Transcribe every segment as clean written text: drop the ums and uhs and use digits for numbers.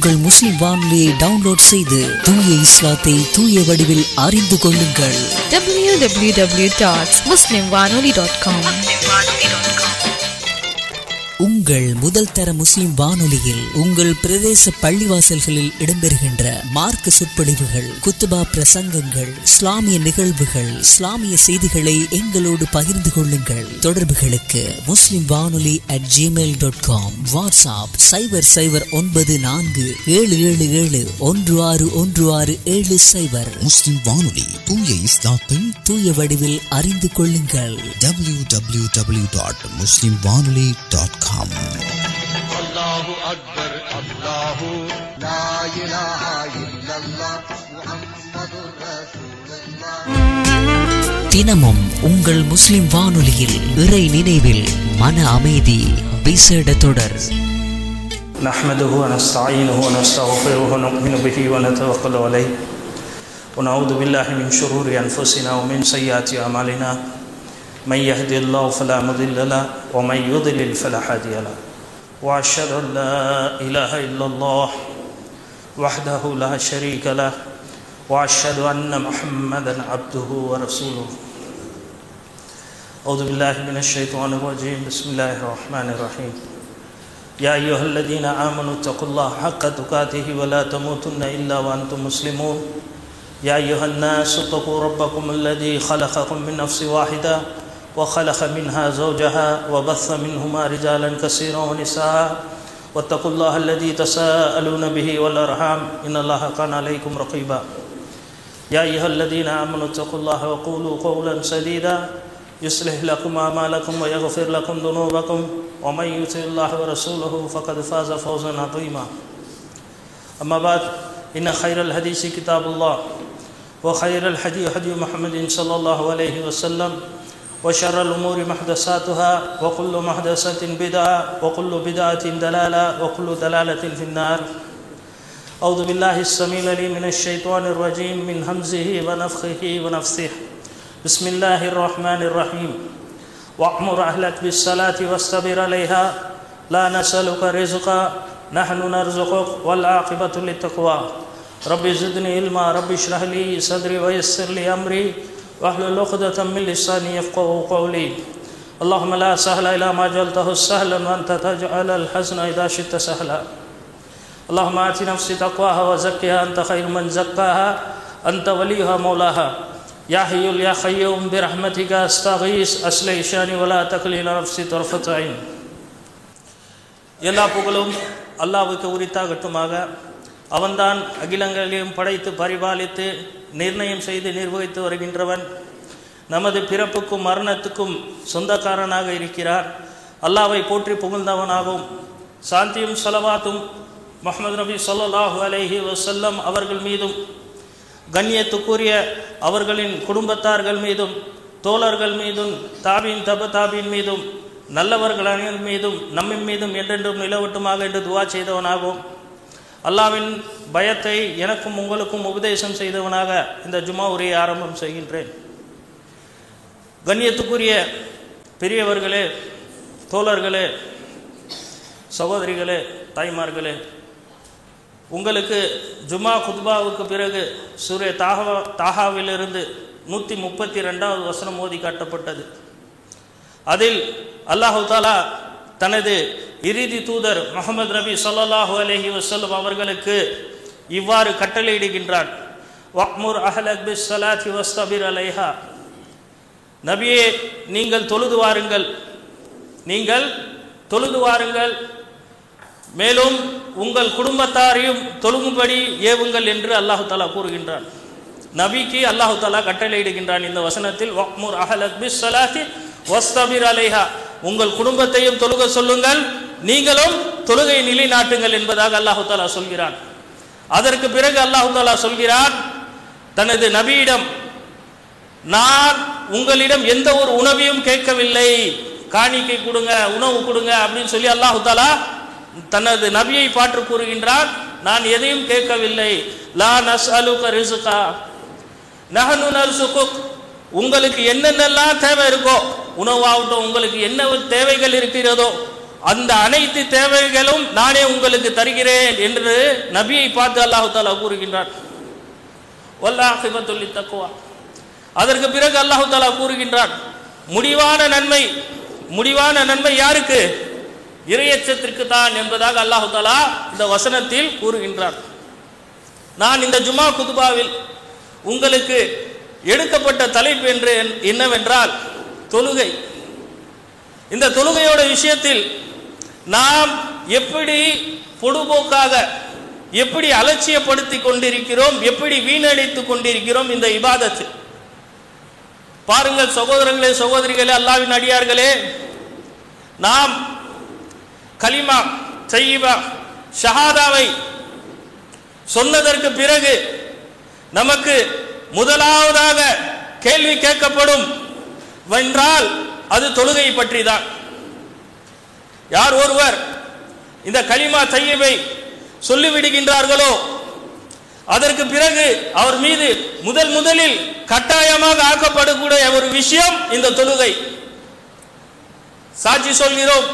உங்கள் முஸ்லிம் வானொலியை டவுன்லோட் செய்து தூய இஸ்லாத்தை தூய வடிவில் அறிந்து கொள்ளுங்கள். www.muslimwanoli.com. உங்கள் முதல் தர முஸ்லிம் வானொலியில் உங்கள் பிரதேச பள்ளிவாசல்களில் இடம்பெறுகின்ற மார்க்க சொற்பொழிவுகள், குத்துபா பிரசங்கங்கள், இஸ்லாமிய நிகழ்வுகள், இஸ்லாமிய செய்திகளை எங்களோடு பகிர்ந்து கொள்ளுங்கள். தொடர்புகளுக்கு முஸ்லிம் வானொலி @gmail.com, வாட்ஸ்அப் 00947777161670. முஸ்லிம் வானொலி, தூய இஸ்லாத்தை தூய வடிவில் அறிந்து கொள்ளுங்கள். www.muslimwanoli.com. அல்லாஹு அக்பர், அல்லாஹு லா இலாஹா இல்லல்லாஹ், முஹம்மதுர் ரசூலுல்லாஹ். தினமும் உங்கள் முஸ்லிம் வானொலியில் இறை நினைவில் மன அமைதி விசேட தொடர். நஹ்மதுஹு வ நஸ்தஈனுஹு வ நஸ்தக்ஃபிருஹு வ நு'மினு பிஹி வ நதவக்கலு அலைஹி வ நஊது பில்லாஹி மின் ஷுரூரி அன்ஃபுஸினா வ மின் ஸய்யிஆத்தி அமாலினா من يهدي الله فلا مضل له ومن يضلل فلا هادي له واشهد ان لا اله الا الله وحده لا شريك له واشهد ان محمدا عبده ورسوله. اعوذ بالله من الشيطان الرجيم. بسم الله الرحمن الرحيم. يا ايها الذين امنوا اتقوا الله حق تقاته ولا تموتن الا وانتم مسلمون. يا ايها الناس اتقوا ربكم الذي خلقكم من نفس واحده وخلق منها زوجها وبث منهما رجالا كثيرا ونساء واتقوا الله الذي تساءلون به والأرحام إن الله كان عليكم رقيبا. يا أيها الذين آمنوا اتقوا الله وقولوا قولا سديدا يصلح لكم أعمالكم ويغفر لكم ذنوبكم ومن يطع الله ورسوله فقد فاز فوزا عظيما. أما بعد إن خير الحديث كتاب الله وخير الهدي هدي محمد صلى الله عليه وسلم وشر الأمور محدثاتها وكل محدثة بدعة وكل بدعة ضلالة وكل ضلالة في النار. أعوذ بالله السميع العليم من الشيطان الرجيم من همزه ونفخه ونفثه. بسم الله الرحمن الرحيم. وأمر أهلك بالصلاة واصطبر عليها لا نسألك رزقا نحن نرزقك والعاقبة للتقوى. رب زدني علما رب اشرح لي صدري ويسر لي أمري واحلل عقدة من لساني يفقهوا قولي. اللهم لا سهل إلا ما جعلته سهلا وأنت تجعل الحزن إذا شئت سهلا. اللهم آت نفسي تقواها وزكها أنت خير من زكاها أنت وليها مولاها. يا حي يا قيوم برحمتك أستغيث أصلح شأني ولا تكلني إلى نفسي طرفة عين. எல்லா புகழும் அல்லாஹ்வுக்கு உரித்தாகட்டுமாக. அவன்தான் அகிலங்களையும் படைத்து பரிபாலித்து நிர்ணயம் செய்து நிர்வகித்து வருகின்றவன். நமது பிறப்புக்கும் மரணத்துக்கும் சொந்தக்காரனாக இருக்கிறார். அல்லாஹ்வை போற்றி புகழ்ந்தவனாகவும் சாந்தியும் ஸலவாத்தும் முஹம்மது நபி ஸல்லல்லாஹு அலைஹி வஸல்லம் அவர்கள் மீதும் கண்ணியத்துக்குரிய அவர்களின் குடும்பத்தார்கள் மீதும் தோழர்கள் மீதும் தாபீன் தப தாபீன் மீதும் நல்லவர்கள் அனைவரின் மீதும் நம்மின் மீதும் என்றென்றும் நிலவட்டுமாக என்று துவா செய்தவனாகவும் அல்லாஹ்வின் பயத்தை எனக்கும் உங்களுக்கும் உபதேசம் செய்தவனாக இந்த ஜுமா உரையை ஆரம்பம் செய்கின்றேன். கண்ணியத்துக்குரிய பெரியவர்களே, தோழர்களே, சகோதரிகளே, தாய்மார்களே, உங்களுக்கு ஜுமா குத்பாவுக்கு பிறகு சூரே தாஹாவிலிருந்து 132வது வசனம் ஓதி காட்டப்பட்டது. அதில் அல்லாஹு தஆலா தனது இறுதி தூதர் முஹம்மது நபி ஸல்லல்லாஹு அலைஹி வஸல்லம் அவர்களுக்கு இவ்வாறு கட்டளையிடுகின்றான். வஅ்முர் அஹ்லக் பிஸ்ஸலாத்தி வஸ்தபிர் அலைஹா. நபியே, நீங்கள் தொழுது வாருங்கள், நீங்கள் தொழுது வாருங்கள், மேலும் உங்கள் குடும்பத்தாரையும் தொழுகும்படி ஏவுங்கள் என்று அல்லாஹு தஆலா கூறுகின்றான். நபிக்கு அல்லாஹு தஆலா கட்டளையிடுகின்றான் இந்த வசனத்தில், வஅ்முர் அஹ்லக் பிஸ்ஸலாத்தி வஸ்தபிர் அலைஹா. உங்கள் குடும்பத்தையும் தொழுக சொல்லுங்கள், நீங்களும் தொழுகை நிலைநாட்டுங்கள் என்பதாக அல்லாஹு தஆலா சொல்கிறான். அதற்கு பிறகு அல்லாஹு தஆலா சொல்கிறான் தனது நபியிடம், நான் உங்களிடம் எந்த ஒரு உணவையும் கேட்கவில்லை, காணிக்கை கொடுங்க, உணவு கொடுங்க அப்படின்னு சொல்லி அல்லாஹு தஆலா தனது நபியை பாற்று கூறுகின்றான். நான் எதையும் கேட்கவில்லை. லா நஸ்அலுக ரிஸ்கா நஹ்னு நர்சுகுக். உங்களுக்கு என்னென்னலாம் தேவை இருக்கோ, உணவாகட்டும், உங்களுக்கு என்ன தேவைகள் இருக்கிறதோ அந்த அனைத்து தேவைகளும் நானே உங்களுக்கு தருகிறேன் என்று நபியை பார்த்து அல்லாஹ் தஆலா கூறுகின்றார். வல்லாஹிபத்துல் தக்வா. அதற்கு பிறகு அல்லாஹ் தஆலா கூறுகின்றார், முடிவான நன்மை யாருக்கு? இறையச்சத்திற்கு தான் என்பதாக அல்லாஹ் தஆலா இந்த வசனத்தில் கூறுகின்றார். நான் இந்த ஜுமா குதுபாவில் உங்களுக்கு எடுக்கப்பட்ட தலைப்பு என்று என்னவென்றால் தொழுகை. இந்த தொழுகையோட விஷயத்தில் நாம் எப்படி பொடுபோக்காக, எப்படி அலட்சியப்படுத்தி கொண்டிருக்கிறோம், எப்படி வீணடித்துக் கொண்டிருக்கிறோம் இந்த இபாதத்து. பாருங்கள் சகோதரர்களே, சகோதரிகளே, அல்லாஹ்வின் அடியார்களே, நாம் கலிமா தய்யிபா ஷஹாதாவை சொன்னதற்கு பிறகு நமக்கு முதலாவதாக கேள்வி கேட்கப்படும் என்றால் அது தொழுகை பற்றி தான். யார் ஒருவர் இந்த கலிமா தய்யிபை சொல்லிவிடுகின்றார்களோ அதற்கு பிறகு அவர் மீது முதலில் கட்டாயமாக ஆக்கப்படக்கூடிய ஒரு விஷயம் இந்த தொழுகை. சாட்சி சொல்கிறோம்,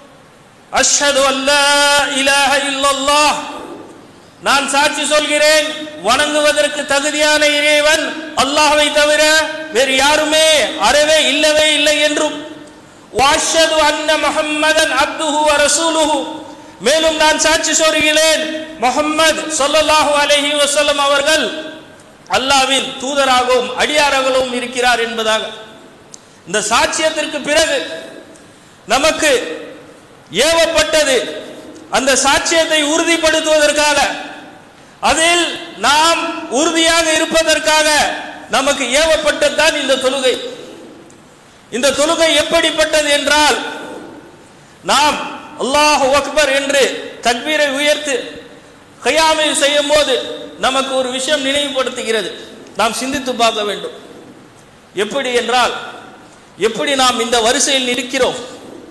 அஷ்ஹது அல்லா இலாஹ இல்லல்லாஹ், நான் சாட்சி சொல்கிறேன் வணங்குவதற்கு தகுதியான இறைவன் அல்லாஹ்வை தவிர வேறு யாருமே அறவே இல்லவே இல்லை என்றும், வஅஷ்ஹது அன்ன முஹம்மதன் அப்துஹு வ ரசூலுஹு, மேலும் நான் சாட்சி சொல்கிறேன் முஹம்மது ஸல்லல்லாஹு அலைஹி வஸல்லம் அவர்கள் அல்லாஹ்வின் தூதராகவும் அடியாராகவும் இருக்கிறார் என்பதாக. இந்த சாட்சியத்திற்கு பிறகு நமக்கு ஏவப்பட்டது அந்த சாட்சியத்தை உறுதிப்படுத்துவதற்காக, அதில் நாம் உறுதியாக இருப்பதற்காக நமக்கு ஏவப்பட்டதுதான் இந்த தொழுகை. இந்த தொழுகை எப்படிப்பட்டது என்றால், நாம் அல்லாஹு அக்பர் என்று தக்பீரை உயர்த்து கியாமை செய்யும் போது நமக்கு ஒரு விஷயம் நினைவுபடுத்துகிறது. நாம் சிந்தித்து பார்க்க வேண்டும். எப்படி என்றால், எப்படி நாம் இந்த வரிசையில் நிற்கிறோம்,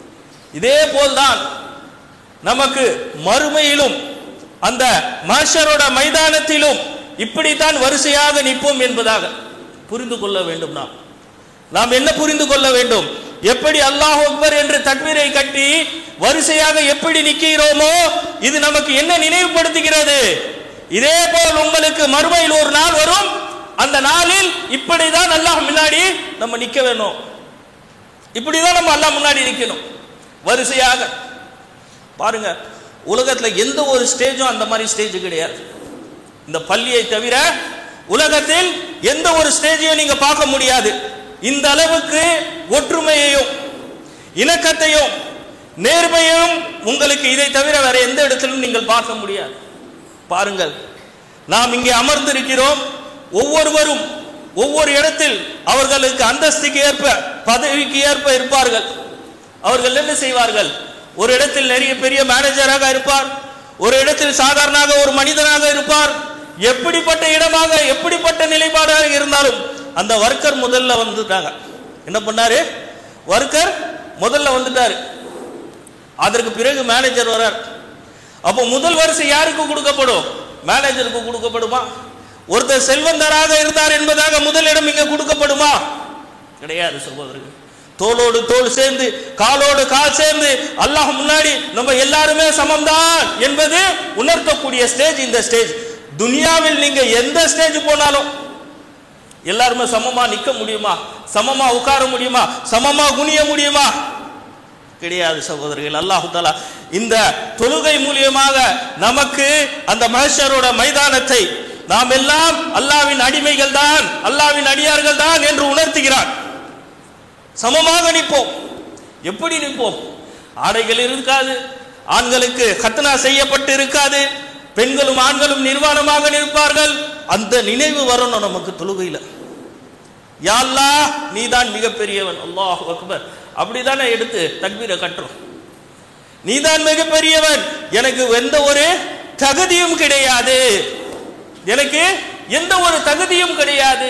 இதே போல்தான் நமக்கு மறுமையிலும் அந்த மஹ்ஷரோட மைதானத்திலும் இப்படித்தான் வரிசையாக நிற்போம் என்பதாக புரிந்து கொள்ள வேண்டும். நாம் என்ன புரிந்து கொள்ள வேண்டும்? எப்படி அல்லாஹ் அக்பர் என்று தக்பீரை கட்டி வரிசையாக எப்படி நிற்கிறோமோ இது நமக்கு என்ன நினைவுபடுத்துகிறது? இதே போல் உங்களுக்கு மறுமையில் ஒரு நாள் வரும், அந்த நாளில் இப்படிதான் அல்லாஹ் முன்னாடி நம்ம நிற்க வேணும். இப்படிதான் நம்ம அல்லாஹ் முன்னாடி நிற்கணும் வரிசையாக. பாருங்க, உலகத்துல எந்த ஒரு ஸ்டேஜும் அந்த மாதிரி ஸ்டேஜ் கிடையாது. இந்த பள்ளியை தவிர உலகத்தில் எந்த ஒரு ஸ்டேஜையும் நீங்க பார்க்க முடியாது. இந்த அளவுக்கு ஒற்றுமையையும் இணக்கத்தையும் நேர்மையும் உங்களுக்கு இதை தவிர வேற எந்த இடத்திலும் நீங்கள் பார்க்க முடியாது. பாருங்கள், நாம் இங்கே அமர்ந்திருக்கிறோம். ஒவ்வொருவரும் ஒவ்வொரு இடத்தில் அவர்களுக்கு அந்தஸ்துக்கு ஏற்ப, பதவிக்கு ஏற்ப இருப்பார்கள். அவர்கள் என்ன செய்வார்கள்? ஒரு இடத்தில் நிறைய பெரிய மேனேஜராக இருப்பார், ஒரு இடத்தில் சாதாரணமாக ஒரு மனிதனாக இருப்பார். எப்படிப்பட்ட இடமாக, எப்படிப்பட்ட நிலைப்பாடாக இருந்தாலும் அந்த வர்க்கர் முதல்ல வந்துட்டாங்க. என்ன பண்ணாரு? வர்க்கர் முதல்ல வந்துட்டாரு. அதற்கு பிறகு மேனேஜர் வரார். அப்போ முதல் வரிசை யாருக்கு கொடுக்கப்படும்? மேனேஜருக்கு கொடுக்கப்படுமா? ஒருத்தர் செல்வந்தராக இருந்தார் என்பதாக முதலிடம் இங்க கொடுக்கப்படுமா? கிடையாது சகோதரர்கள். தோளோடு தோள் சேர்ந்து, காலோடு கால் சேர்ந்து அல்லாஹ் முன்னாடி நம்ம எல்லாருமே சமம்தான் என்பது உணர்த்தக்கூடிய ஸ்டேஜ் இந்த ஸ்டேஜ். துனியாவில் நீங்க எந்த ஸ்டேஜ் போனாலும் எல்லாருமே சமமா நிக்க முடியுமா? சமமா உட்கார முடியுமா? சமமா குனிய முடியுமா? கிடையாது சகோதரர்கள். அல்லாஹ் தஆலா இந்த தொழுகை மூலியமாக நமக்கு அந்த மஹ்ஷரோட மைதானத்தை நாம் எல்லாம் அல்லாஹ்வின் அடிமைகள் தான், அல்லாஹ்வின் அடியார்கள் தான் என்று உணர்த்துகிறார். சமமாக நிற்போம். எப்படி நிற்போம்? ஆடைகள் இருக்காது, ஆண்களுக்கு கத்னா செய்யப்பட்டு இருக்காது, பெண்களும் ஆண்களும் நிர்வாணமாக நிற்பார்கள். அந்த நினைவு வரணும் நமக்கு தொழுகையில். யா அல்லாஹ், நீதான் மிகப்பெரியவன், அல்லாஹு அக்பர் அப்படிதானே எடுத்து தக்பீரை கட்டுறோம். நீதான் மிகப்பெரியவன், எனக்கு எந்த ஒரு தகுதியும் கிடையாது, எனக்கு எந்த ஒரு தகுதியும் கிடையாது.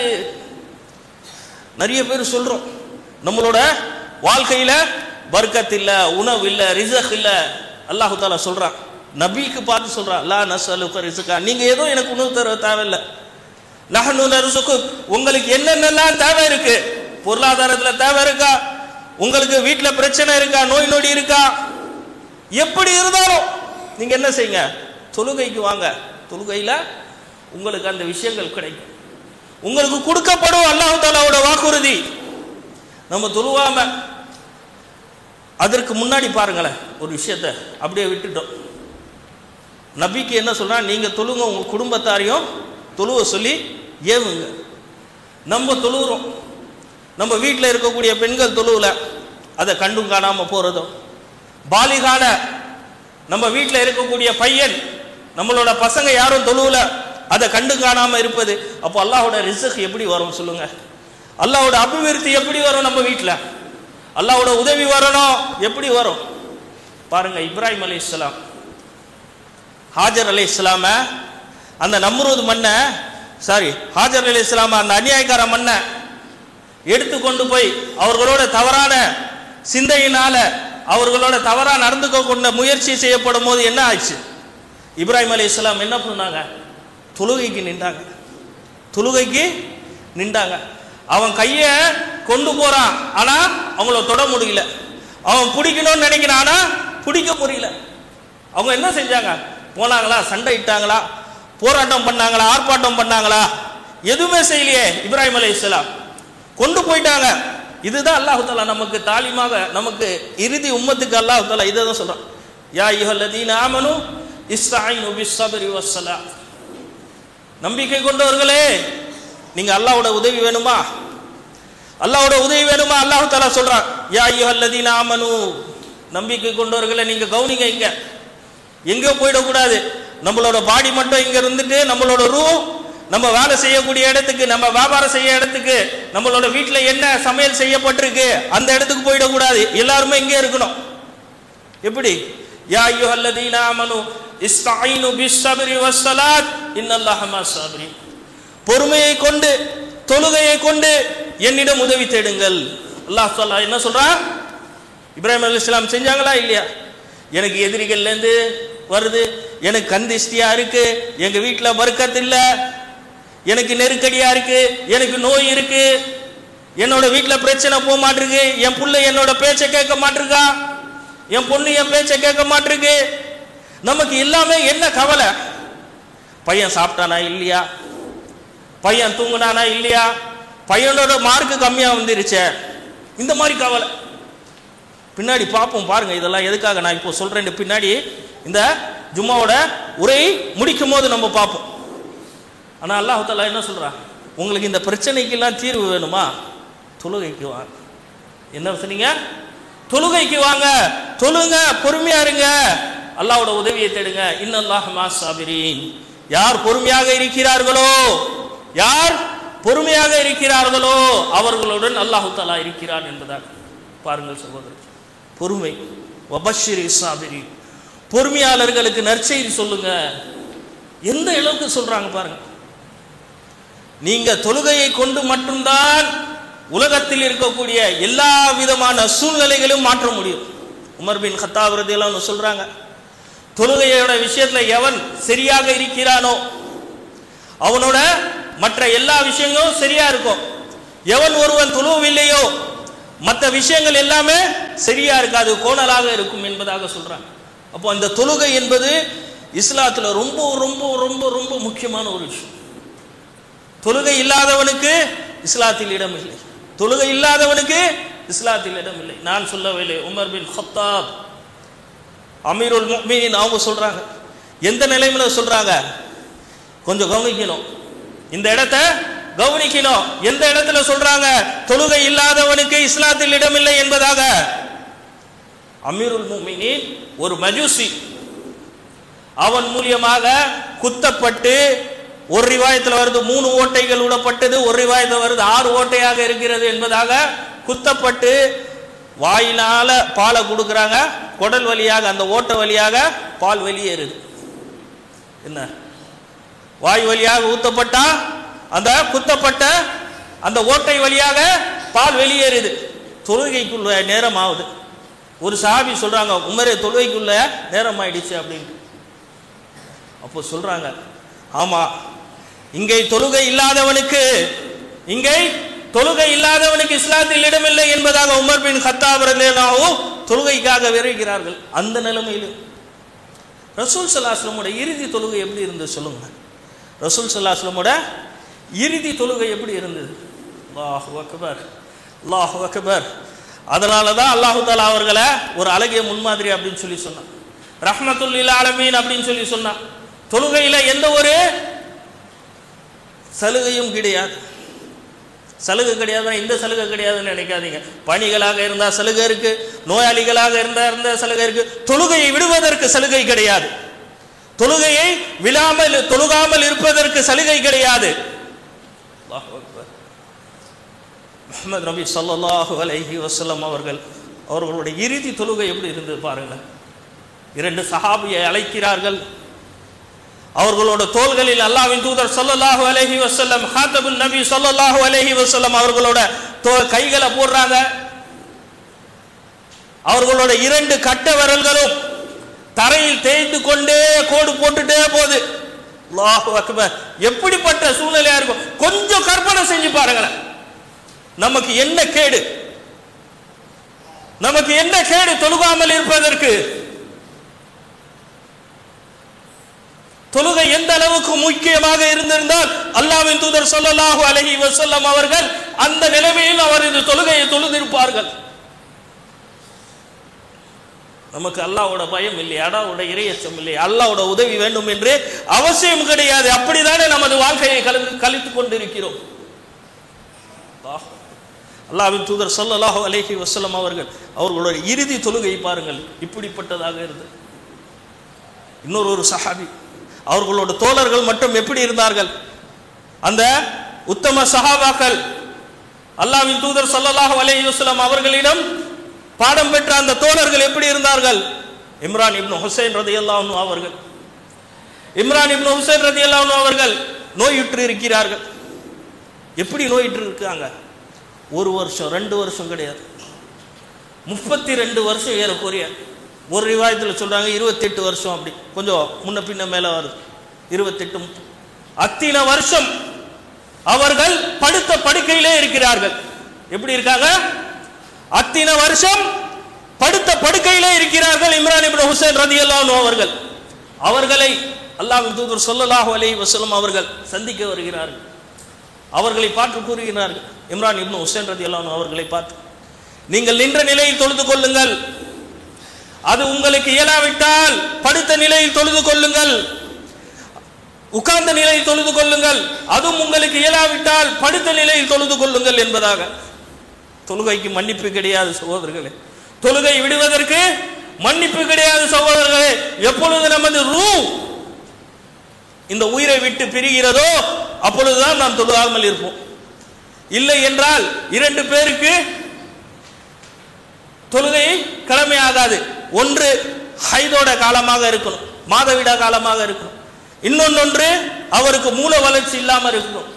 நிறைய பேர் சொல்றோம், நம்மளோட வாழ்க்கையில பர்க்கத் இல்ல, உணவு இல்ல, ரிஸ்க் இல்ல. அல்லாஹ் தஆலா சொல்றான், நபிக்கு பார்த்து சொல்றான், லா நஸ்அலுக ரிஸ்கா, நீங்க ஏதோ எனக்கு உணவு தர தேவையில்லை, நஹ்னு நர்சுகுக், உங்களுக்கு என்னென்னலாம் தேவை இருக்கு, பொருளாதாரத்துல தேவை இருக்கா, உங்களுக்கு வீட்டுல பிரச்சனை இருக்கா, நோய் நொடி இருக்கா, எப்படி இருந்தாலும் நீங்க என்ன செய்யுங்க, தொழுகைக்கு வாங்க. தொழுகையில உங்களுக்கு அந்த விஷயங்கள் கிடைக்கும், உங்களுக்கு கொடுக்கப்படும். அல்லாஹ் தஆலாவோட வாக்குறுதி. நம்ம தொழுவாம அதற்கு முன்னாடி பாருங்களேன், ஒரு விஷயத்தை அப்படியே விட்டுட்டோம். நபிக்கு என்ன சொல்றா, நீங்க தொழுங்க, உங்க குடும்பத்தாரையும் தொழுவ சொல்லி ஏவுங்க. நம்ம தொழுகிறோம், நம்ம வீட்டில் இருக்கக்கூடிய பெண்கள் தொழுவல, அதை கண்டும் காணாம போறதும், பாலிகான நம்ம வீட்டில் இருக்கக்கூடிய பையன், நம்மளோட பசங்க யாரும் தொழுவல, அதை கண்டு காணாம இருப்பது. அப்போ அல்லாஹோட ரிஸ்க் எப்படி வரும் சொல்லுங்க? அல்லாஹோட அபிவிருத்தி எப்படி வரும்? நம்ம வீட்டில் அல்லாஹோட உதவி வரணும், எப்படி வரும் பாருங்க. இப்ராஹிம் அலைஹிஸ்ஸலாம், ஹாஜர் அலைஹிஸ்ஸலாம அந்த நம்ரூத் மண்ணை, ஹாஜர் அலைஹிஸ்ஸலாம அந்த அநியாயக்கார மண்ணை எடுத்துக்கொண்டு போய் அவர்களோட தவறான சிந்தையினால அவர்களோட தவறா நடந்துக்க கொண்ட முயற்சி செய்யப்படும் போது என்ன ஆச்சு? இப்ராஹிம் அலைஹிஸ்ஸலாம் என்ன பண்ணாங்க? தொழுகைக்கு நின்றாங்க. தொழுகைக்கு நின்றாங்க. அவன் கைய கொண்டு போறான், ஆனா அவங்கள தொட முடியல. அவன் பிடிக்கணும்னு நினைக்கிறான், ஆனா பிடிக்க முடியல. அவங்க என்ன செஞ்சாங்க? போனாங்களா, சண்டை இட்டாங்களா, போராட்டம் பண்ணாங்களா, ஆர்ப்பாட்டம் பண்ணாங்களா? எதுவுமே செய்யலையே. இப்ராஹிம் அலைஹிஸ்ஸலாம் கொண்டு போயிட்டாங்க. இதுதான் அல்லாஹ் தஆலா நமக்கு தாலிமாக, நமக்கு இறுதி உம்மத்துக்கு அல்லாஹ் தஆலா இதை தான் சொல்றான். யா அய்யுஹல்லதீன ஆமனு இஸ்தஈனு பிஸ்ஸப்ரி வஸ்ஸலாத். நம்பிக்கை கொண்டவர்களே, நீங்க அல்லாஹ்வோட உதவி வேணுமா? அல்லாஹ்வோட உதவி வேணுமா? அல்லாஹ் தஆலா சொல்றான், யா அய்யுஹல்லதீன ஆமனு, நம்பிக்கை கொண்டவர்களே நீங்க கவனிங்க. இங்க எங்க போயிடக்கூடாது. நம்மளோட பாடி மட்டும் இங்க இருந்துட்டு, நம்மளோட ரூ நம்ம வேலை செய்யக்கூடிய இடத்துக்கு, நம்ம வியாபாரம் செய்ய இடத்துக்கு, நம்மளோட வீட்டில் என்ன சமையல் செய்யப்பட்டிருக்கு அந்த இடத்துக்கு போயிடக்கூடாது. எல்லாருமே இங்கே இருக்கணும். எப்படி? யா அய்யுஹல்லதீன ஆமனு இஸ்தஈனு பிஸ்ஸப்ரி வஸ்ஸலாத் இன்னல்லாஹ மஸ்ஸாபிரீன். பொறுமையை கொண்டு, தொழுகையை கொண்டு என்னிடம் உதவி தேடுங்கள். அல்லாஹ் தஆலா என்ன சொல்றான்? இப்ராஹிம் அலைஹிஸ்ஸலாம் செஞ்சாங்களா இல்லையா? எனக்கு எதிரிகள்லேருந்து வருது, எனக்கு கண் திஷ்டியா இருக்கு, எங்க வீட்டில் பரக்கத் இல்லை, எனக்கு நெருக்கடியா இருக்கு, எனக்கு நோய் இருக்கு, என்னோட வீட்டில் பிரச்சனை போக மாட்டிருக்கு, என் புள்ள என்னோட பேச்சை கேட்க மாட்டிருக்கா, என் பொண்ணு என் பேச்சை கேட்க மாட்டிருக்கு. நமக்கு எல்லாமே என்ன கவலை? பையன் சாப்பிட்டானா இல்லையா, பையன் தூங்குனானா இல்லையா, பையனோட மார்க்கு கம்மியா வந்துருச்சே, இந்த மாதிரி கவலை. பின்னாடி பார்ப்போம் பாருங்க, இதெல்லாம் எதுக்காக நான் இப்போ சொல்றேன். பின்னாடி இந்த ஜும்மாவோட உரை முடிக்கும் போது நம்ம பார்ப்போம். ஆனா அல்லாஹ் தஆலா என்ன சொல்றான்? உங்களுக்கு இந்த பிரச்சனைக்கெல்லாம் தீர்வு வேணுமா? தொழுகைக்கு வாங்க. என்ன சொன்னீங்க? தொழுகைக்கு வாங்க, தொழுங்க, பொறுமையா இருங்க, அல்லாஹ்வோட உதவியை தேடுங்க. இன்னல்லாஹ மஸ்ஸாபிரீன். யார் பொறுமையாக இருக்கிறார்களோ, யார் பொறுமையாக இருக்கிறார்களோ அவர்களுடன் அல்லாஹ் தஆலா இருக்கிறான் என்பதாக பாருங்கள் சகோதரர். பொறுமை. வபஷ்ஷிரி ஸாபிரீன். பொறுமையாளர்களுக்கு நற்செய்தி சொல்லுங்க. எந்த அளவுக்கு சொல்றாங்க பாருங்க. நீங்க தொழுகையை கொண்டு மட்டும்தான் உலகத்தில் இருக்கக்கூடிய எல்லா விதமான சூழ்நிலைகளையும் மாற்ற முடியும். உமர் பின் கத்தாப் ரலியல்லாஹு அன்ஹு சொல்றாங்க, தொழுகையோட விஷயத்துல எவன் சரியாக இருக்கிறானோ அவனோட மற்ற எல்லா விஷயங்களும் சரியா இருக்கும். எவன் ஒருவன் தொழுவவில்லையோ மற்ற விஷயங்கள் எல்லாமே சரியா இருக்காது, கோணலாக இருக்கும் என்பதாக சொல்றாங்க. அப்போ அந்த தொழுகை என்பது இஸ்லாத்துல ரொம்ப ரொம்ப ரொம்ப ரொம்ப முக்கியமான ஒரு விஷயம். தொழுகை இல்லாதவனுக்கு இஸ்லாத்தில் இடம் இல்லை, தொழுகை இல்லாதவனுக்கு இஸ்லாத்தில் இடம் இல்லை. நான் சொல்லவில்லை, உமர் பின் கத்தாப் அமீருல் முஃமினீன் அவங்க சொல்றாங்க. எந்த நிலைமையில சொல்றாங்க? கொஞ்சம் கவனிக்கணும், இந்த இடத்தை கவனிக்கணும். எந்த இடத்துல சொல்றாங்க தொழுகை இல்லாதவனுக்கு இஸ்லாத்தில் இடமில்லை என்பதாக? அமீருல் முஃமினீன் ஒரு மஜூசி, அவன் மூலியமாக குத்தப்பட்டு, ஒரு ரிவாயத்தில் வருது 3 ஓட்டைகள் விடப்பட்டது, ஒரு ரிவாயத்தில் வருது 6 ஓட்டையாக இருக்கிறது என்பதாக குத்தப்பட்டு வாயினால பாலை கொடுக்குறாங்க, குடல் வழியாக அந்த ஓட்டை வழியாக பால் வெளியேறுது. என்ன? வாய் வழியாக ஊத்தப்பட்டா அந்த குத்தப்பட்ட அந்த ஓட்டை வழியாக பால் வெளியேறுது. தொழுகைக்குள்ள நேரம் ஆகுது. ஒரு சஹாபி சொல்றாங்க, உமரே தொழுகைக்குள்ள நேரம் ஆயிடுச்சு அப்படின்னு. அப்போ சொல்றாங்க, ஆமா, இங்கே தொழுகை இல்லாதவனுக்கு, இங்கே தொழுகை இல்லாதவனுக்கு இஸ்லாத்தில் இடமில்லை என்பதாக உமர் பின் கத்தாப் ரலியல்லாஹு தொழுகைக்காக விரைகிறார்கள். அந்த நிலைமையில் ரசூல் ஸல்லல்லாஹு அலைஹி வஸல்லமோட இறுதி தொழுகை எப்படி இருந்தது சொல்லுங்க. ரசூல் ஸல்லல்லாஹு அலைஹி வஸல்லமோட இறுதி தொழுகை எப்படி இருந்தது? அல்லாஹு அக்பர், அல்லாஹு அக்பர். அதனால தான் அல்லாஹு தஆலா அவர்களை ஒரு அழகிய முன்மாதிரி அப்படின்னு சொல்லி சொன்னான். ரஹ்மத்துல் லில் ஆலமீன் அப்படின்னு சொல்லி சொன்னான். தொழுகையில எந்த ஒரு சலுகையும் கிடையாது. சலுகை கிடையாது, இந்த சலுகை கிடையாதுன்னு நினைக்காதீங்க. பணிகளாக இருந்தால் சலுகை இருக்கு, நோயாளிகளாக இருந்த சலுகை இருக்கு. தொழுகையை விடுவதற்கு சலுகை கிடையாது. தொழுகையை தொழுகாமல் இருப்பதற்கு சலுகை கிடையாது. முஹம்மது நபி ஸல்லல்லாஹு அலைஹி வஸல்லம் அவர்களுடைய இறுதி தொழுகை எப்படி இருந்தது பாருங்க. 2 சஹாபியை அழைக்கிறார்கள். அவர்களோட தோள்களில் அல்லாஹ்வின் தூதர் ஸல்லல்லாஹு அலைஹி வஸல்லம் ஹாத்தபுன் நபி ஸல்லல்லாஹு அலைஹி வஸல்லம் அவர்களோட கைகளை போடுறாங்க. அவர்களோட 2 கட்ட விரல்களும் தரையில் தேய்ந்து கொண்டே கோடு போட்டுட்டே போகுது. அல்லாஹு அக்பர். எப்படிப்பட்ட சூழ்நிலையா இருக்கும் கொஞ்சம் கற்பனை செஞ்சு பாருங்களேன். நமக்கு என்ன கேடு, நமக்கு என்ன கேடு தொழுகாமல் இருப்பதற்கு? தொழுகை எந்த அளவுக்கு முக்கியமாக இருந்திருந்தால் அல்லாஹ்வின் தூதர் ஸல்லல்லாஹு அலைஹி வஸல்லம் அவர்கள் அந்த நிலைமையில் அவரது தொழுகையை தொழுதிருப்பார்கள். நமக்கு அல்லாஹ்வோட பயம் இல்லை, அல்லாஹ்வோட இறையச்சம் இல்லை, அல்லாஹ்வோட உதவி வேண்டும் என்று அவசியம் கிடையாது. அப்படிதானே நமது வாழ்க்கையை கழித்துக் கொண்டிருக்கிறோம். அல்லாஹ்வின் தூதர் ஸல்லல்லாஹு அலைஹி வஸல்லம் அவர்களோட இறுதி தொழுகை பாருங்கள் இப்படிப்பட்டதாக இருந்தது. இன்னொரு சஹாபி, அவர்களோட தோழர்கள் மட்டும் எப்படி இருந்தார்கள்? அந்த உத்தம சஹாபாக்கள் அல்லாஹ்வின் தூதர் ஸல்லல்லாஹு அலைஹி வஸல்லம் அவர்களிடம் பாடம் பெற்ற அந்த தோழர்கள் எப்படி இருந்தார்கள்? இம்ரான் இப்னு ஹுசைன் ரலியல்லாஹு அன்ஹு அவர்கள், இம்ரான் இப்னு ஹுசைன் ரலியல்லாஹு அன்ஹு அவர்கள் நோயுற்று இருக்கிறார்கள். எப்படி நோயுற்று இருக்காங்க? 1 வருஷம் 2 வருஷம் கிடையாது, 32 வருஷம் ஏறக்குறைய. ஒரு ரிவாயத்தில் சொல்றாங்க 28 வருஷம், அப்படி கொஞ்சம் முன்ன பின்ன மேல வருது. 28 அத்தனை வருஷம் அவர்கள் படுத்த படுக்கையிலே இருக்கிறார்கள். எப்படி இருக்காங்க? அத்தனை வருஷம் படுத்த படுக்கையிலே இருக்கிறார்கள். இம்ரான் இப்னு ஹுசைன் ரலியல்லாஹு அன்ஹு அவர்கள், அவர்களை அல்லாஹ்வின் தூதர் ஸல்லல்லாஹு அலைஹி வஸல்லம் அவர்கள் சந்திக்க வருகிறார்கள். அவர்களை பார்த்து கூறுகிறார்கள், இம்ரான் இப்னு ஹுசைன் ரலியல்லாஹு அன்ஹு அவர்களை பார்த்து, நீங்கள் நின்ற நிலையில் தொழுது கொள்ளுங்கள், அது உங்களுக்கு இயலாவிட்டால் படுத்த நிலையில் தொழுது கொள்ளுங்கள், உட்கார்ந்த நிலையில் தொழுது கொள்ளுங்கள், அதுவும் உங்களுக்கு இயலாவிட்டால் படுத்த நிலையில் தொழுது கொள்ளுங்கள் என்பதாக. தொழுகைக்கு மன்னிப்பு கிடையாது சகோதரர்களே, தொழுகை விடுவதற்கு மன்னிப்பு கிடையாது சகோதரர்களே. எப்பொழுது நமது ரூஹ் இந்த உயிரை விட்டு பிரிகிறதோ அப்பொழுதுதான் நாம் தொழுகாமல் இருப்போம். இல்லை என்றால் 2 பேருக்கு தொழுகை கடமையாகாது. ஒன்று ஹைதோட காலமாக இருக்கணும், மாதவிடா காலமாக இருக்கணும். இன்னொன்று அவருக்கு மூல வளர்ச்சி இல்லாமல் இருக்கணும்,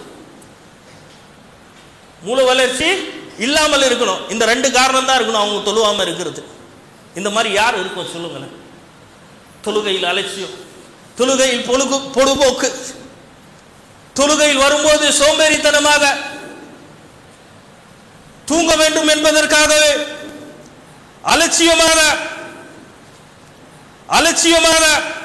மூல வளர்ச்சி இல்லாமல் இருக்கணும். இந்த 2 காரணம் தான் இருக்கணும் அவங்க தொழுவாம இருக்கிறது. இந்த மாதிரி யார் இருக்கும் சொல்லுங்களேன்? தொழுகையில் அலட்சியம், தொழுகையில் பொழுதுபோக்கு, தொழுகையில் வரும்போது சோம்பேறித்தனமாக தூங்க வேண்டும் என்பதற்காகவே அலட்சியமாக